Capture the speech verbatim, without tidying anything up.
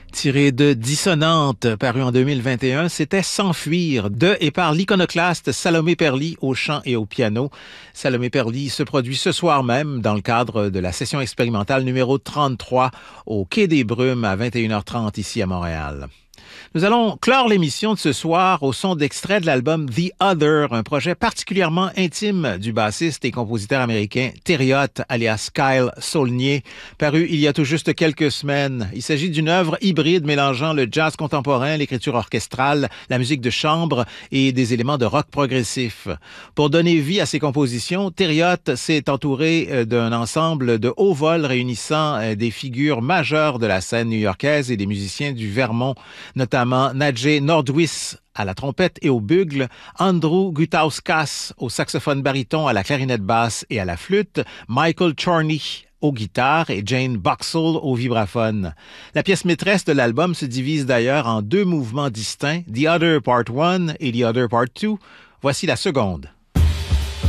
Tiré de Dissonante, paru en deux mille vingt et un, c'était S'enfuir, de et par l'iconoclaste Salomé Perly au chant et au piano. Salomé Perly se produit ce soir même dans le cadre de la session expérimentale numéro trente-trois au Quai des Brumes à vingt et une heures trente ici à Montréal. Nous allons clore l'émission de ce soir au son d'extrait de l'album The Other, un projet particulièrement intime du bassiste et compositeur américain Thériot, alias Kyle Saulnier, paru il y a tout juste quelques semaines. Il s'agit d'une œuvre hybride mélangeant le jazz contemporain, l'écriture orchestrale, la musique de chambre et des éléments de rock progressif. Pour donner vie à ses compositions, Thériot s'est entouré d'un ensemble de haut vol réunissant des figures majeures de la scène new-yorkaise et des musiciens du Vermont, notamment Nadje Nordwis à la trompette et au bugle, Andrew Gutauskas au saxophone baryton, à la clarinette basse et à la flûte, Michael Chorney aux guitares et Jane Boxall au vibraphone. La pièce maîtresse de l'album se divise d'ailleurs en deux mouvements distincts, The Other Part one et The Other Part two. Voici la seconde.